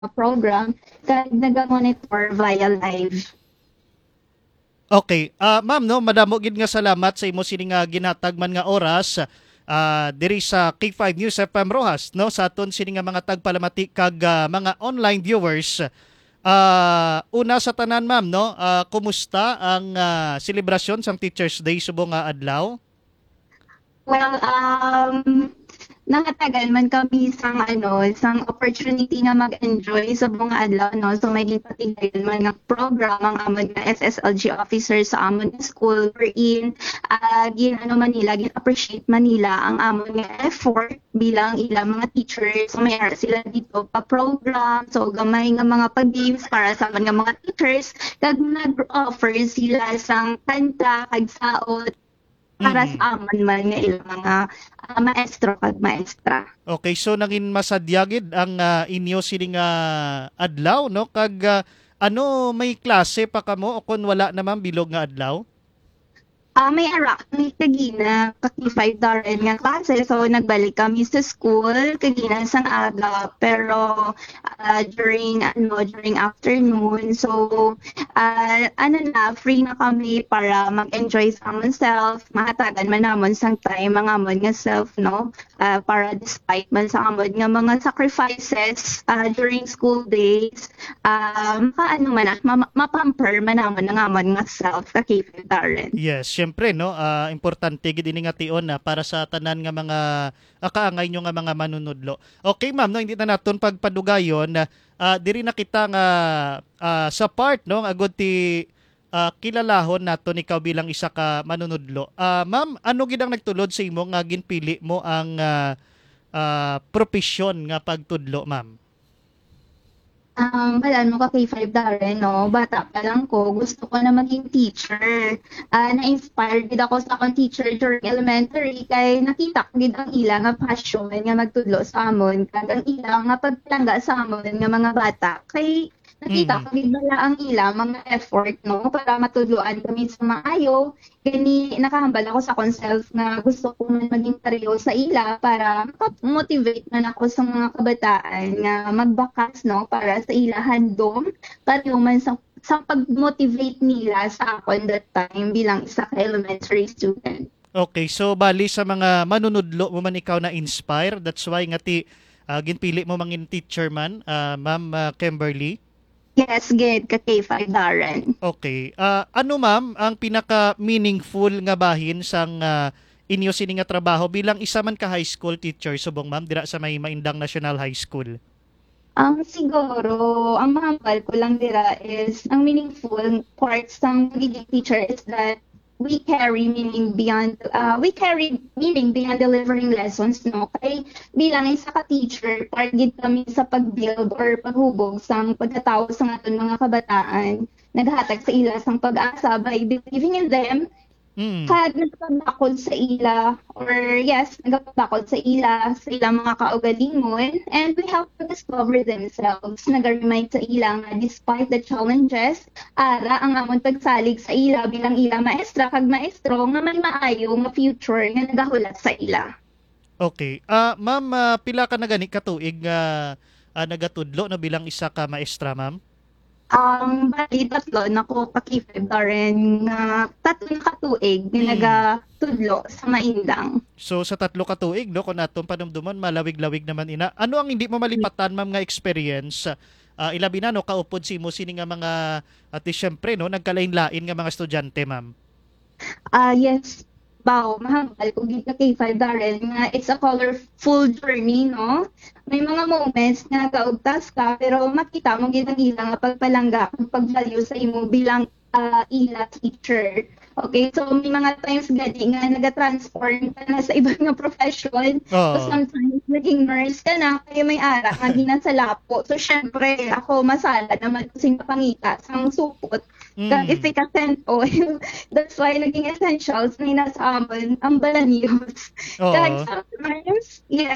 program kag naga-monitor via live. Okay. Ma'am, no, madamo gid nga salamat sa imo sini nga ginhatag man nga oras diri sa K5 News FM Rojas, no, sa aton sini nga mga tagpalamati kag mga online viewers. Una sa tanan, ma'am, no, kumusta ang selebrasyon sang Teachers Day subong nga adlaw? Well, nakatagal man kami sang opportunity nga mag-enjoy sa buong adlaw, no? So, may gipatigayon man nga program ang amon nga SSLG officer sa amon nga school wherein, man nila, gin-appreciate man nila ang amon nga effort bilang ilang mga teachers. So, may ara sila dito pa-program. So, gamay nga mga pag-games para sa amon nga mga teachers. Kag nag-offer sila sang kanta, kag saot, para Mm. sa amon man nga ilang mga maestro kag maestra. Okay, so nangin masadyagid ang inyo sini nga adlaw, no, kag ano, may klase pa kamo o kun wala naman bilog nga adlaw? May ara kami kagina kaki 5 rin nga klase, so nagbalik kami sa school kagina sang aga pero during afternoon, so free na kami para mag-enjoy sa amon self, mahatagan man namon sang time ang amon nga self, no. Para despite man sa amon nga mga sacrifices during school days, makaano man mapamper man namon ang amon nga self kaki 5 rin. Yes, syempre, no, importante gid ini nga tion na para sa tanan nga mga kaangay nyo nga mga manunudlo. Okay, ma'am, no, hindi na naton pagpadugayon na diri na kita nga sa part, no, agud ti kilalahon naton ikaw bilang isa ka manunudlo. Ma'am, ano gid ang nagtulod sa imo nga ginpili mo ang propesyon nga pagtudlo, ma'am? Mo ka K5 rin, no? Bata pa lang ko, gusto ko na maging teacher. Na-inspired gid ako sa akong teacher during elementary kay nakita ko gid ang ilang nga passion nga magtudlo sa amon kag ang ilang nga pagpalangga sa amon nga mga bata kay nakita Mm. ko gid bala ang ilang mga effort, no, para matudloan kami sa maayo. Gani nakahambal ako sa akong self nga gusto ko man maging pareho sa ila para motivate man ako sa mga kabataan nga magbakas, no, para sa ila handom pareho man sa pag-motivate nila sa akon that time bilang isa ka elementary student. Okay, so bali sa mga manunudlo mo man ikaw na inspire, that's why nga ti ginpili mo mangin teacher man, Ma'am Kimberly. Yes, gid ka K5 Darren. Okay. Ano, ma'am ang pinaka meaningful nga bahin sang inyo sini nga trabaho bilang isa man ka high school teacher subong, ma'am, dira sa may Maindang National High School? Siguro, ang mahambal ko lang dira is, ang meaningful parts ng pagiging teacher is that we carry meaning beyond delivering lessons, no? Kay bilang isa ka teacher, part gid kami sa pag-build or paghubog sa pagkatao sa aton mga kabataan. Naghatag sa ila sang pag-asa by believing in them. Mm. Kag nagpabakod sa ila or yes, nagpabakod sa ilang mga kaugalingon and we help to discover themselves. Nag-remind sa ila nga despite the challenges, ara ang amon pagsalig sa ila bilang ila maestra kag maestro nga may maayo nga future nga nagahulat sa ila. Okay. Ma'am, pila ka na gani ka tuig nga nagatudlo na bilang isa ka maestra, ma'am? Bali tatlo nako pakifib rin nga tatlo na katuig nga Mm. nagatudlo sa Maindang. So sa tatlo ka tuig, no, kung atong panumduman malawig-lawig naman ina. Ano ang hindi mo malipatan, ma'am, nga experience? Ilabi na, no, kaupod si mo sini nga mga at syempre, no, nagkalain-lain nga mga estudyante, ma'am. Yes, mahambal kung gid ka K5 Darren nga it's a colorful journey, no? May mga moments nga kaugtas ka pero makita mo gid ang ilang nga pagpalangga kung pag-value sa imo bilang ila teacher. Okay, so may mga times gadi nga naga-transform ka na sa ibang nga profession. So Oo. sometimes naging nurse ka na kaya may ara nga ginasalapo. So syempre ako masala naman kasi pangita sang supot kag Mm. efficacy oil. That's why naging essentials na nasa amon ang balaniyos. Kag Oo. sometimes, yes,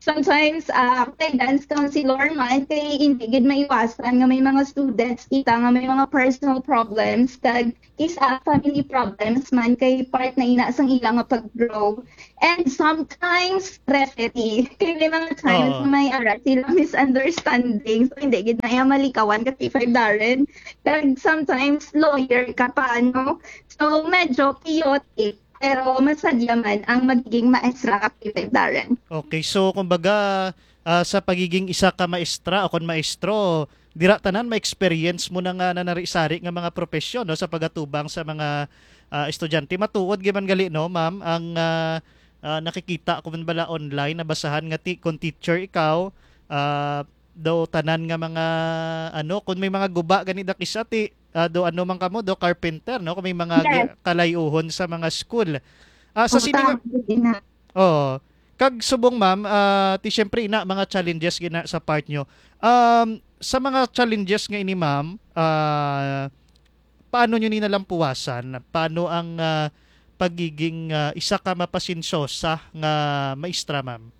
sometimes kay dance counselor man kay hindi gid maiwasan nga may mga students kita nga may mga personal problems kag isa family problems man kay part na ina sang ilang nga pag-grow. And sometimes referee kay may mga times Oo. na may ara sila misunderstanding so hindi gid na iya malikawan kasi Five Darren kag sometimes lawyer ka pa ano so medyo chaotic pero masadya man ang magiging maestra ka Five Darren. Okay, so kumbaga sa pagiging isa ka maestra o kon maestro, dira tanan ma-experience mo na nga na narisari nga mga propesyon no sa pagatubang sa mga estudyante. Matuod gyud man gali no, ma'am, ang nakikita ko man bala online nabasahan nga kung teacher ikaw daw tanan nga mga ano kung may mga guba gani da kisati do ano man kamo do carpenter no kung may mga Yes. kalayuhon sa mga school. Sa Oo, sini nga tama gid na. Oo. Kag subong ma'am, ti siyempre ina mga challenges gina sa part nyo. Sa mga challenges nga ini ma'am, paano nyo ninalampuwasan? Paano ang pagiging isa ka mapasinsosa nga maestra ma'am?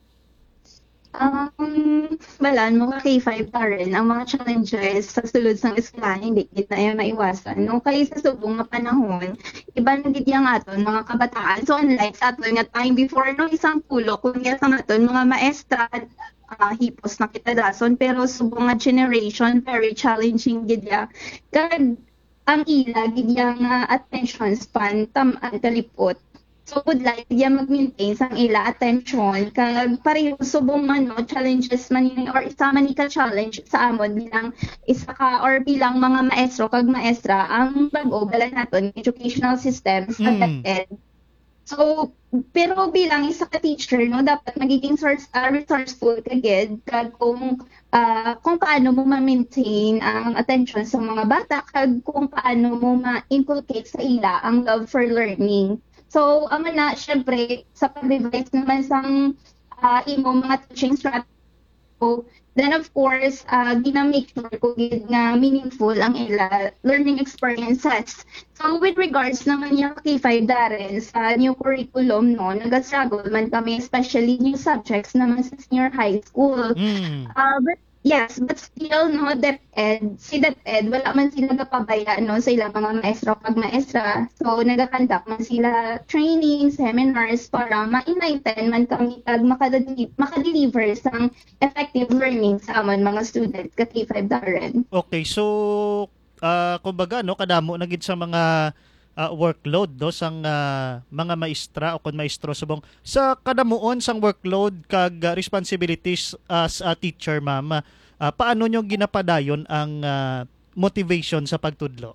Balaan mo ka K5 pa rin ang mga challenges sa sulod sang eskwelahan hindi gid na yan maiwasan. No kay sa subong nga panahon, iba na gid yang aton mga kabataan. So unlike sa aton nga time before no isang pulo kung nga sa aton mga maestra hipos na kita dason pero subong nga generation very challenging gid ya. Kag ang ila gid yang attention span tam-an kalipot. So would like diya mag-maintain sang ila attention kag pareho subong man no challenges man yun or isa man ni ka challenge sa amon bilang isa ka or bilang mga maestro kag maestra ang bag-o bala naton educational systems sa Mm. DepEd. So pero bilang isa ka teacher no dapat magiging resourceful ka gid kag kung paano mo ma-maintain ang attention sa mga bata kag kung paano mo ma-inculcate sa ila ang love for learning. So, ang na, syempre, sa pag-revise naman sang imo mga teaching strategy, so, then of course, gina-make sure ko gid nga meaningful ang ila learning experiences. So, with regards naman yung K5 Darren sa new curriculum, no, nag-struggle man kami, especially new subjects naman sa senior high school. Mm. But yes, but still no si DepEd wala man sila gapabaya no sa ilang mga maestro pag maestra. So nagakandak man sila training, seminars para ma-enlighten man kami kag makadeliver sang effective learning sa amon mga student ka K5 Darren. Okay, so kumbaga no kadamo na gid sa mga workload do sang mga maestra o kon maestro subong sa kadamuon sang workload kag responsibilities as a teacher ma'am. Paano nyo ginapadayon ang motivation sa pagtudlo?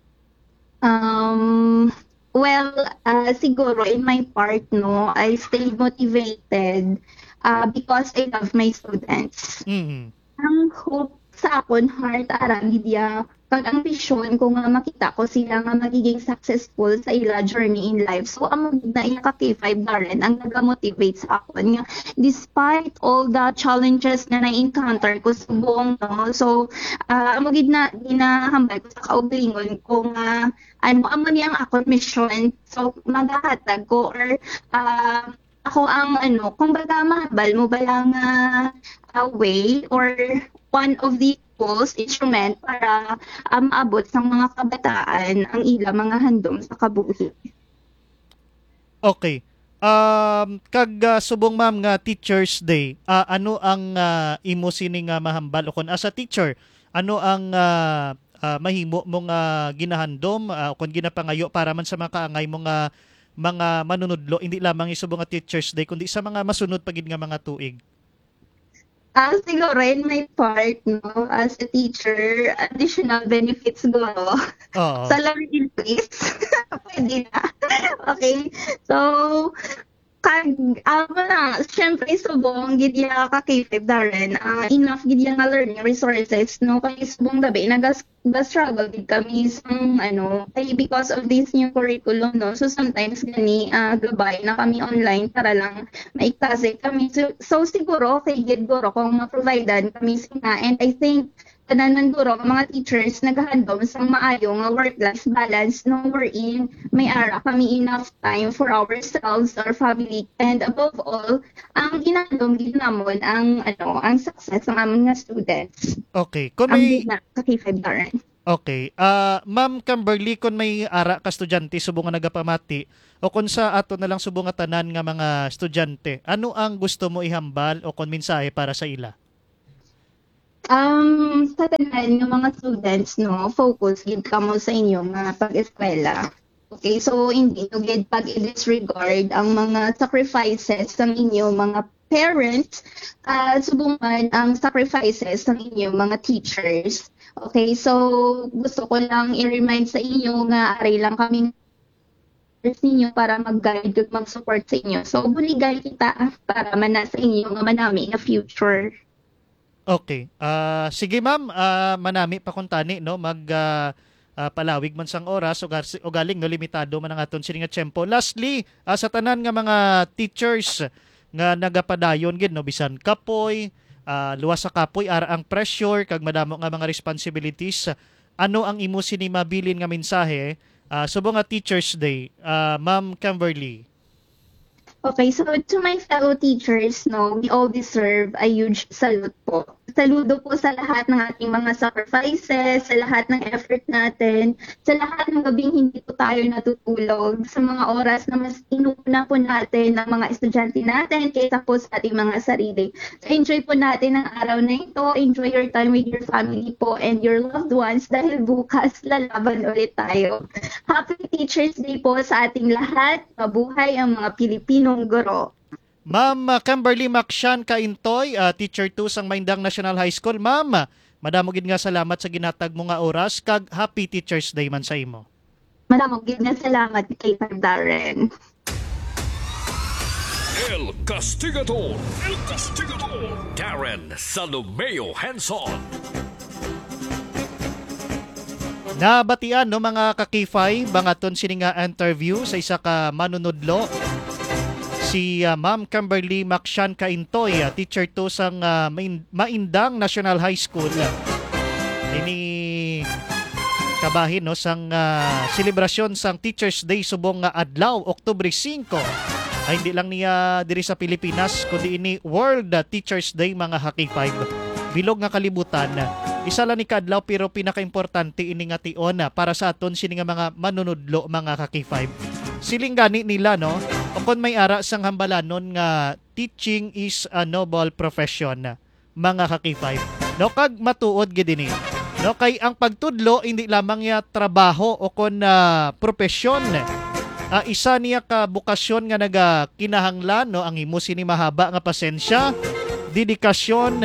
Well, siguro in my part no, I stay motivated because I love my students. Mm. Ang hope sa akon heart aram gidya kag ang vision ko nga makita ko sila nga magiging successful sa ila journey in life. So amo gid na iya ka K5 Darren ang naga-motivate sa akon nga despite all the challenges na na-encounter ko sa buong no. So amo gid na ginahambal ko sa kaugalingon ko nga amo ni ang akon mission. So magahatag ko or ako ang kumbaga mahabal mo ba lang a way or one of the tools, instrument para maabot sa mga kabataan ang ila mga handom sa kabuhi. Okay. Kag subong ma'am nga Teachers Day, ano ang imo sini nga mahambal o kon as a teacher, ano ang mahimo mo nga ginahandom o kon ginapangayo para man sa mga kaangay mo nga mga manunudlo hindi lamang isubong nga Teachers Day kundi sa mga masunod pagid nga mga tuig? Siguro in my part, no, as a teacher, additional benefits siguro. Oo. Salary increase. Pwede na. Okay. So, syempre subong gid ya ka K5 Darren, enough gid ya nga learning resources no kay subong gabi struggle gid kami sang kay because of this new curriculum no so sometimes gani gabay na kami online para lang maiktase kami so siguro kay gid guro kung ma-providean kami sina and I think tanan ng guro, mga teachers, naghahandom sa maayo nga work-life balance no wherein may ara kami enough time for ourselves, our family, and above all, ang ginandom ginamon ang success ng among nga students. Okay. Kung Ang may big na sa K5 Darren. Okay. Ma'am Kimberly, kung may ara ka estudyante subong nga nagapamati o kung sa ato na lang subong nga tanan nga mga estudyante, ano ang gusto mo ihambal o kung mensahe para sa ila? Sa tanan ng mga students, no, focus gid kamo sa inyong pag-eskwela. Okay, so hindi to gid pag-disregard ang mga sacrifices ng inyong mga parents, subungan ang sacrifices ng inyong mga teachers. Okay, so gusto ko lang i-remind sa inyo nga aray lang kaming ninyo para mag-guide at mag-support sa inyo. So buligay kita para mana sa inyo nga manami nga future. Okay. Sige ma'am, manami pa kung tani no palawig man sang oras o galing no limitado man ang aton sini nga tiyempo. Lastly, sa tanan nga mga teachers nga nagapadayon gid no bisan kapoy, luwas sa kapoy ara ang pressure kag madamo nga mga responsibilities. Ano ang imo sini mabilin nga mensahe subong nga Teachers Day, Ma'am Kimberly? Okay, so to my fellow teachers, no, we all deserve a huge salute po. Saludo po sa lahat ng ating mga sacrifices, sa lahat ng effort natin, sa lahat ng gabing hindi po tayo natutulog, sa mga oras na mas inuna po natin ng mga estudyante natin kaysa po sa ating mga sarili. So enjoy po natin ang araw na ito, enjoy your time with your family po and your loved ones dahil bukas lalaban ulit tayo. Happy Teachers Day po sa ating lahat. Mabuhay ang mga Pilipinong guro. Ma'am Kimberly Makshan Kaintoy, Teacher 2 sang Maindang National High School. Ma'am, madamo gid nga salamat sa ginatag mo nga oras kag Happy Teachers Day man sa imo. Madamo gid nga salamat kay Sir Darren. El Castigador, Darren Salomeo Hanson. Nabatian no mga kakifay bangaton sini nga interview sa isa ka manunudlo si Ma'am Kimberly Makshan Kaintoy, Teacher 2 sang Maindang National High School. Ini kabahin no sang selebrasyon sang Teachers Day subong nga adlaw Oktubre 5. Ay hindi lang niya diri sa Pilipinas kundi ini World Teachers Day mga Haki 5. Bilog nga kalibutan. Isa lang ni kadlaw pero pinakaimportante ini nga tion para sa aton sini nga mga manunudlo mga Haki 5. Siling gani nila no o kung may ara sang hambalanon nga teaching is a noble profession mga Haki 5 no kag matuod gid ini no kay ang pagtudlo hindi lamang ya trabaho o kon profesyon isa niya ka bukasyon nga naga kinahanglan no ang imo sini mahaba nga pasensya, dedikasyon,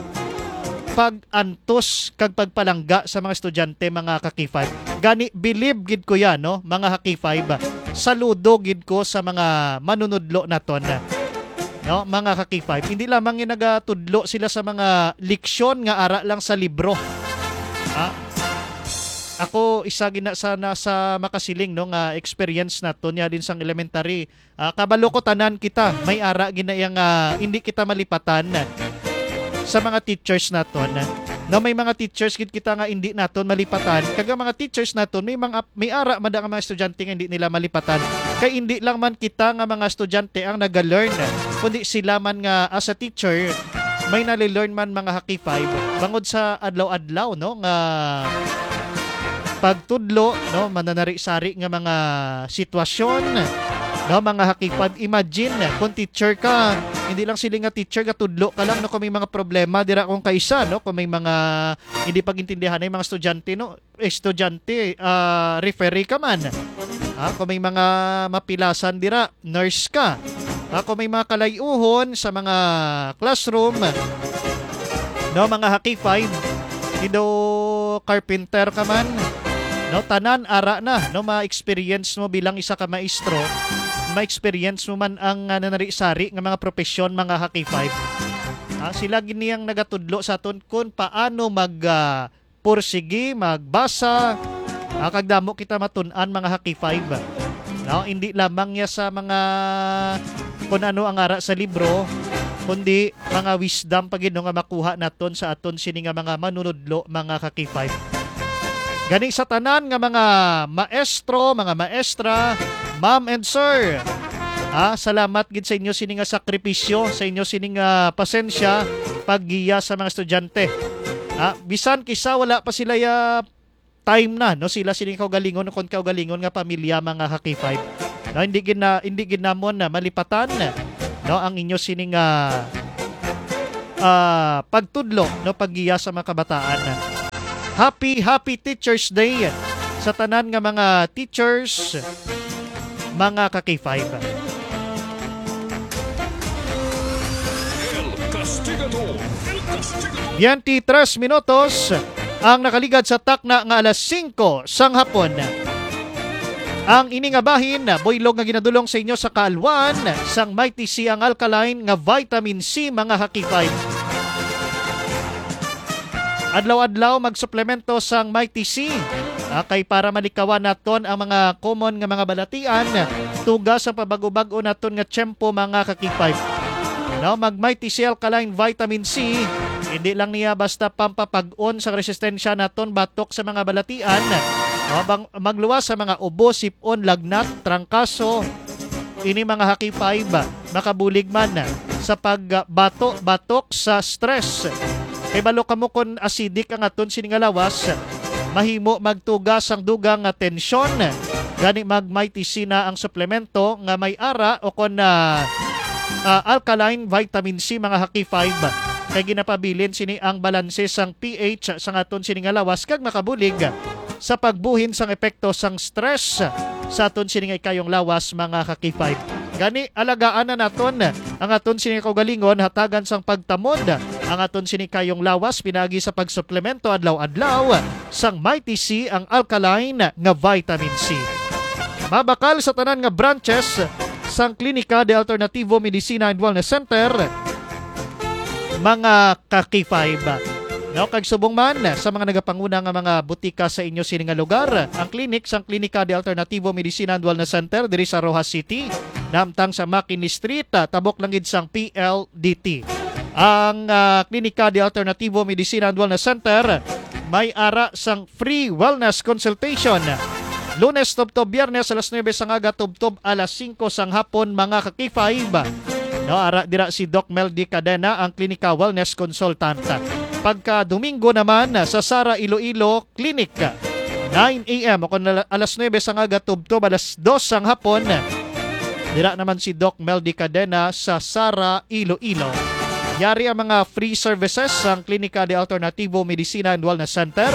pag-antos kag pagpalangga sa mga estudyante mga Haki 5. Gani believe gid ko yan no mga Haki 5. Saludo gid ko sa mga manunudlo naton. No, mga Haki 5, hindi lamang yung nagatudlo sila sa mga leksyon nga ara lang sa libro. Ako isa gina sana sa makasiling no nga experience naton ya din sang elementary. Kabalo ko tanan kita may ara gina yang hindi kita malipatan sa mga teachers naton. No, may mga teachers kita nga hindi naton malipatan. Kaga mga teachers naton may ara man ang mga estudyante nga hindi nila malipatan. Kay hindi lang man kita nga mga estudyante ang naga-learn, kundi sila man nga as a teacher may nali-learn man mga Haki 5 bangod sa adlaw-adlaw no nga pagtudlo no mananari-sari nga mga sitwasyon no mga Haki 5. Imagine kung teacher ka, hindi lang sila nga teacher ka tudlo ka lang no kung may mga problema dira kung kaisa no kung may mga hindi pagintindihan ay mga estudyante referee ka man. Kung may mga mapilasan dira, nurse ka. Kung may mga kalayuhon sa mga classroom no mga Haki 5, ido carpenter ka man. No, tanan ara na no ma-experience mo bilang isa ka maestro, ma-experience mo man ang nanari-sari nga mga profesyon mga Haki 5. Sila giniyang nagatudlo sa aton kung paano pursigi, magbasa, kag damo kita matun-an mga Haki 5. No, hindi lamang ya sa mga kung ano ang ara sa libro, kundi mga wisdom pagid no nga makuha naton sa aton sini nga mga manunudlo, mga ka-K5. Gani sa tanan nga mga maestro, mga maestra, ma'am and sir, salamat gid sa inyo sini nga sakripisyo, sa inyo sini nga pasensya paggiya sa mga estudyante. Bisan kisa wala pa sila time na no, sila sini kaugalingon kon kaugalingon nga pamilya, mga ka-K5. No, hindi gid namon na malipatan no ang inyo sini nga pagtudlo no paggiya sa mga kabataan. Happy Teachers Day sa tanan nga mga teachers, mga ka-K5. El Castigador. El Castigador. 23 minutos ang nakaligad sa takna nga alas 5 sang hapon. Ang ini nga bahin, buylog nga ginadulong sa inyo sa kaalwan sang Mighty C ang alkaline nga vitamin C, mga ka-K5. Adlaw-adlaw magsuplemento sang Mighty C kay para malikawan naton ang mga common nga mga balatian tuga sa pabago-bago naton nga tiyempo, mga ka-K5. Now, mag Mighty C alkaline vitamin C, hindi lang niya basta pampapag-on sa resistensya naton batok sa mga balatian, magluwas sa mga ubo, sipon, lagnat, trangkaso. Ini mga ka-K5 makabulig man sa pagbatok sa stress. Kay balo kamo kon acidic ang aton sini nga lawas, mahimo magtugas ang dugang nga tensyon. Gani mag Mighty C na ang suplemento nga may ara o kon alkaline vitamin C, mga ka-K5. Kay ginapabilin sini ang balanse sang pH sang aton sini nga lawas kag makabulig sa pagbuhin sang epekto sang stress sa aton sini nga ikayong lawas, mga ka-K5. Gani alagaan na naton ang aton sini kaugalingon, hatagan sang pagtamod ang aton sini kayong lawas pinagi sa pagsuplemento adlaw-adlaw sang Mighty C ang alkaline nga vitamin C. Mabakal sa tanan nga branches sang Klinika de Alternativo Medicina and Wellness Center, mga ka-K5. No, kag subong man sa mga nagapanguna nga mga butika sa inyo sini nga lugar, ang klinik sang Klinika de Alternativo Medicina and Wellness Center diri sa Rojas City, namtang sa McKinley Street, tabok lang gid sang PLDT. Ang Klinika de Alternativo Medicina and Wellness Center may ara sang free wellness consultation Lunes tubtob Biyernes alas 9 sang aga tubtob alas 5 sang hapon, mga ka-K5. No, ara dira si Doc Mel D. Cadena, ang Klinika Wellness Consultant. Pagka Domingo naman sa Sara Iloilo Clinic, 9 a.m. o kung alas 9 sang aga tubtob alas 2 sang hapon, dira naman si Doc Mel D. Cadena sa Sara Iloilo. Yari ang mga free services sang Klinika de Alternativo Medicina and Wellness Center: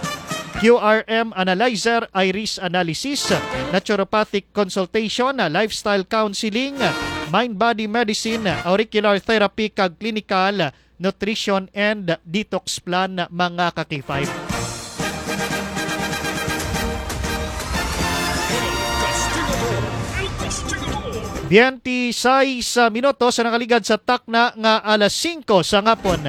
QRM Analyzer, Iris Analysis, Naturopathic Consultation, Lifestyle Counseling, Mind-Body Medicine, Auricular Therapy, kag Clinical Nutrition and Detox Plan, mga ka-K5. El Castigador. El Castigador. 26 minutos sa nakaligad sa takna nga alas 5 sa ngapon.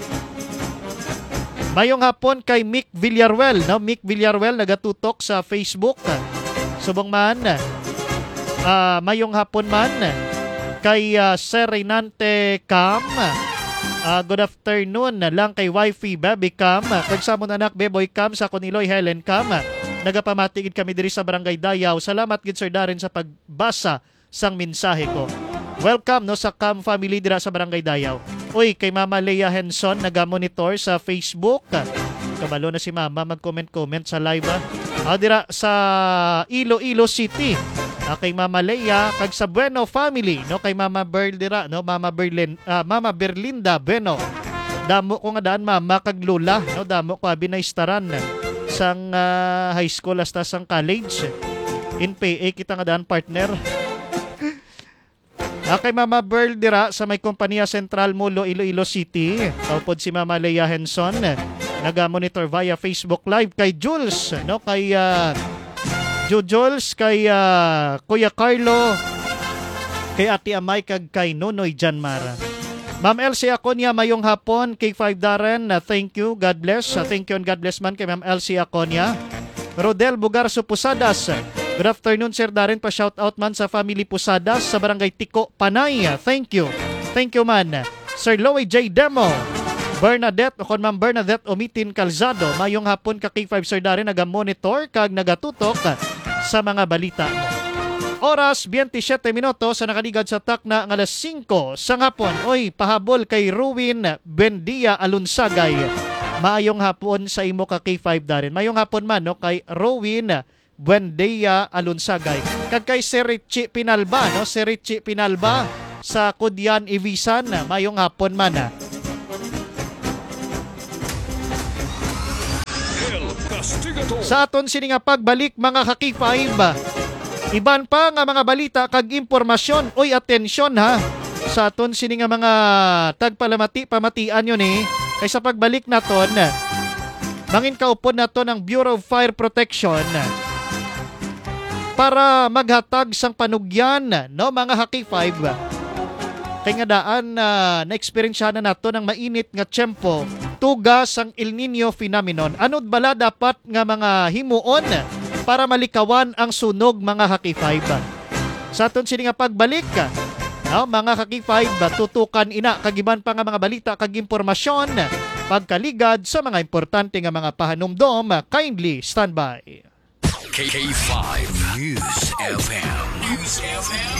Mayong hapon kay Mick Villaruel, no? Mick Villaruel nagatutok sa Facebook. Subong man, mayong hapon man kay Sir Reynante Cam. Good afternoon lang kay Wifey Baby Cam. Kagsamon anak Beboy Cam sa Koniloy Helen Cam. Nagapamatigid kami diri sa Barangay Dayaw. Salamat gid Sir Darren sa pagbasa sang mensahe ko. Welcome no sa Cam family dira sa Barangay Dayaw. Uy, kay Mama Leia Henson naga-monitor sa Facebook. Kabalo na si Mama mag-comment sa live. Dira sa Iloilo City. Kay Mama Leia, kag sa Bueno family, no, kay Mama Berl dira, no, Mama Berlinda Bueno. Damo ko nga daan mama kag lula, no, damo ko abi na istaran sang high school hasta sang college. In PA kita nga daan partner. Kay Mama Berl dira sa may kompanya Central Molo Iloilo City. Taupod si Mama Leia Henson, naga-monitor via Facebook Live. Kay Jules, no, kay Jules, kay Kuya Carlo, kay Ate Amay, kag kay Nonoy Janmara. Ma'am Elsie Aconia, mayong hapon. K5 Darren, thank you, God bless. Thank you and God bless man kay Ma'am Elsie Aconia. Rodel Bugarso Pusadas, good afternoon Sir Darren, pa shout out man sa family Pusadas sa Barangay Tiko, Panay. Thank you. Thank you man. Sir Loey J. Demo. Bernadette o kon Ma'am Bernadette Omitin Calzado. Mayong hapon ka K5 Sir Dari naga-monitor kag nagatutok sa mga balita mo. Oras 27 minutos sa nakaligad sa takna ng alas 5 sa hapon. Oy, pahabol kay Ruin Bendia Alunsagay. Maayong hapon sa imo ka K5 Darin. Mayong hapon man no kay Ruin Bendia Alunsagay. Kag kay Sir Richie Pinalba no, Sir Richie Pinalba sa Kudyan Ibisan. Mayong hapon man na. Sa aton sini nga pagbalik mga ka-K5, iban pa nga mga balita kag impormasyon. Oy, atensyon ha. Sa aton sini nga mga pamatian yun kay sa pagbalik naton, mangin kaupon naton ang Bureau of Fire Protection para maghatag sang panugyan no mga ka-K5. Kay nga daan na-experiensyahan na nato ng mainit nga tiyempo tugas ang El Nino phenomenon. Anod bala dapat nga mga himuon para malikawan ang sunog mga ka-K5. Sa aton sini nga pagbalik, no, mga ka-K5, tutukan ina kagiban pa nga mga balita kag impormasyon pagkaligad sa mga importante nga mga pahanumdom. Kindly standby. K5 News FM. News FM.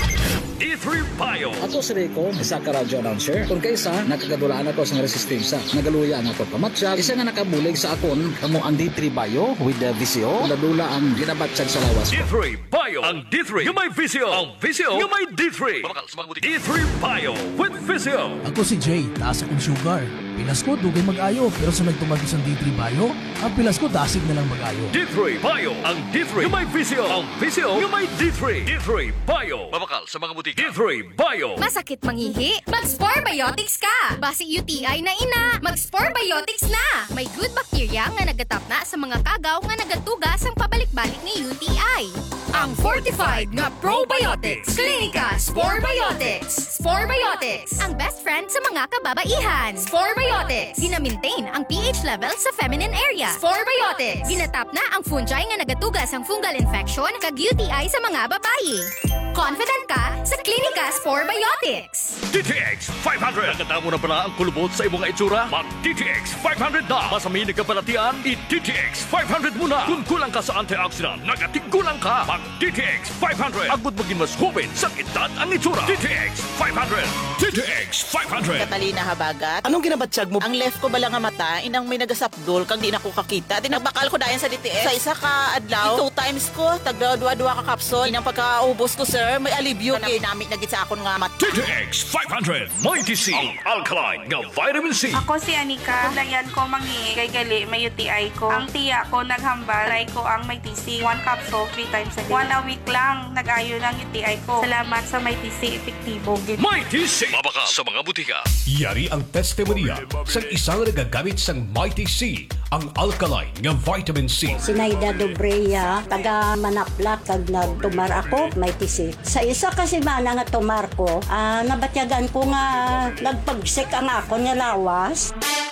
E3 Bio. Ato si Rico, isa ka radio announcer. Kung kaysa, nakagadulaan ako sa resistensya. Nagaluya ang ako pamatsyag. Isa nga nakabulig sa akon, kamo ang D3 Bio with the VCO. Dadula ang ginabatsyag sa lawas ko. D3 Bio. Ang D3 yung may VCO. Ang VCO yung may D3. D3 Bio with VCO. Ako si Jay, taas akong sugar. Pilas ko, dugay mag-ayo. Pero sa nagtumagos ang D3 Bio, ang pilas ko, dasig na lang mag-ayo. D3 Bio. Ang D3 yung may VCO. Ang VCO yung may D3. D3 Bio. Mabakal sa mga butika. D3 Bio. Masakit mangihi? Mag-Spore Biotics ka! Basi UTI na ina, mag-Spore Biotics na! May good bacteria nga nagatap na sa mga kagaw nga nagatugas ang pabalik-balik ni UTI. Ang fortified nga probiotics. Clinica Spore Biotics. Spore Biotics. Ang best friend sa mga kababaihan. Spore Biotics. Gina-maintain ang pH level sa feminine area. Spore Biotics. Ginatap na ang fungi nga nagatugas ang fungal infection kag UTI sa mga babayi. Confident ka sa Clinica Spore Biotics. DTX 500. Nagkatamo na pala ang kulubot sa imong itsura? Mag DTX 500 na. Masamini ka palatian, i-DTX 500 muna. Kung kulang ka sa antioxidant, nagatigkulang ka. Mag DTX 500. Agud maging mas hubin sa edad ang itsura. DTX 500. DTX 500. Catalina Habagat. Anong ginabatsyag mo? Ang left ko bala nga mata, inang may nagasapdol kang di na ko kakita. Di nagbakal ko dayan sa DTX. Sa isa ka adlaw, 2 times ko, tagdua-dua ka kapsol. Inang pagkaubos ko, sir, may alibyo. Ginamit na git sa akon nga mata. DTX 500. Mighty C. Ang alkaline nga vitamin C. Ako si Anika. Kulayan ko mangi kay gali may UTI ko. Ang tiya ko naghambal. Try ko ang may TC. 1 capsule 3 times a day. 1 a week lang nag-ayo ng UTI ko. Salamat sa may TC. Epektibo. Mighty C. Mabaka sa mga butika. Yari ang testimonya sa isang nagagamit sang Mighty C, ang alkaline nga vitamin C. Sinaida Dobreya, taga Manaplak, kag nagtumar ako, may tisi. Sa isa kasi mana nga tumar ko, nabatyagan ko nga nagpagsik ang ako nga lawas.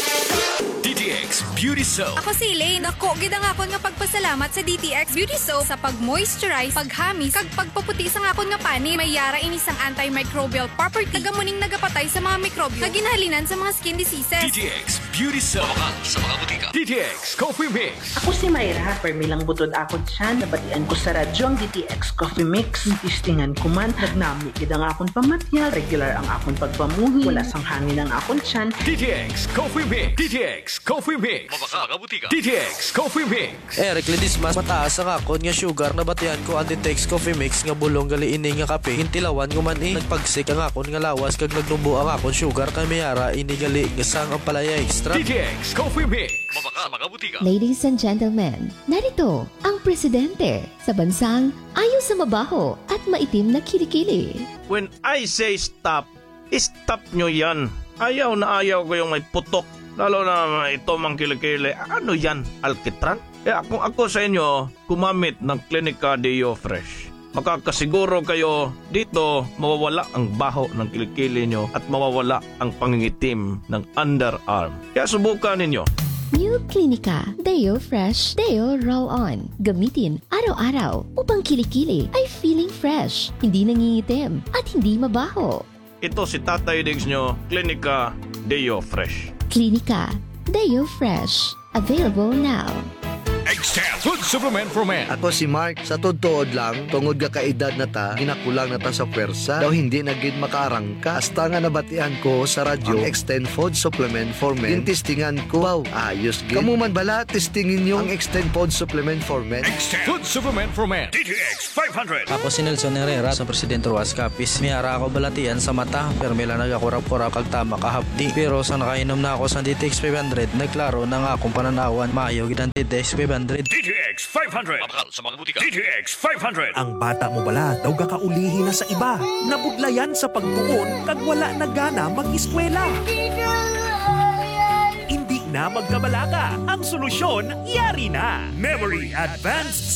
DTX Beauty Soap. Ako si Elaine. Ako, gidang akon nga pagpasalamat sa DTX Beauty Soap sa pag-moisturize, paghamis, kag pagpaputi sa akon nga pani. May yara inisang antimicrobial property. Nagamuning nagapatay sa mga mikrobyo. Naginahalinan sa mga skin diseases. DTX Beauty Soap. Mabakal sa mga butika. DTX Coffee Mix. Ako si Mayra, permilang butod ako dyan. Nabatian ko sa radyo ang DTX Coffee Mix. Tistingan ko man, nagnami kidang akong pamatya. Regular ang akong pagpamuhi. Wala sang hangin ang akong tiyan. DTX Coffee Mix. DTX Coffee Mix. Mabaka mga butika. DTX Coffee Mix. Eric Ledismas, mataas ang akon nga sugar na batian ko ang DTX Coffee Mix nga bulong gali ini nga kape. Hintilawan ko man nagpagsik ang akon nga lawas kag nagnubo ang akon sugar kay mayara ini gali nga sang ang palaya extra. DTX Coffee Mix. Mabaka mga butika. Ladies and gentlemen, narito ang presidente sa bansang ayaw sa mabaho at maitim na kilikili. When I say stop, stop nyo yan. Ayaw na ayaw ko yung may putok. Lalo na ito mang kilikili. Ano yan? Alkitran? Kaya kung ako sa inyo, kumamit ng Clinica Deo Fresh. Makakasiguro kayo dito mawawala ang baho ng kilikili nyo at mawawala ang pangingitim ng underarm. Kaya subukan ninyo. New Clinica Deo Fresh Deo Roll-On. Gamitin araw-araw upang kilikili ay feeling fresh, hindi nangingitim at hindi mabaho. ito si Tatay Diggs nyo, Klinika Deo Fresh. Klinika Deo Fresh. Available now. Extend Food Supplement for Men. Ako si Mark, sa tuod lang, tungod ka kaedad na ta, ginakulang na ta sa pwersa, daw hindi na gid makaarangka. Hasta nga nabatian ko sa radyo, ang Extend Food Supplement for Men. Tintistingan ko, wow, ayos gid. Kamu man bala, testingin nyo ang Extend Food Supplement for Men. Extend Food Supplement for Men. DTX 500. Ako si Nelson Herrera sa Presidente Ruas Capiz. Miyara ako balatian sa mata, pero may lang nagakurap-kurap kag tama kahapdi. Pero sa nakainom na ako sa DTX 500, nagklaro na nga akong pananawan, maayo gid ang DTX 500. DTX 500. Mahal sa mga butika. DTX 500. Ang bata mo bala daw gakaulihi na sa iba. Nabudlayan sa pagtuon kag wala na gana mag-eskwela. Hindi na magkabalaka. Ang solusyon, yari na. Memory Advanced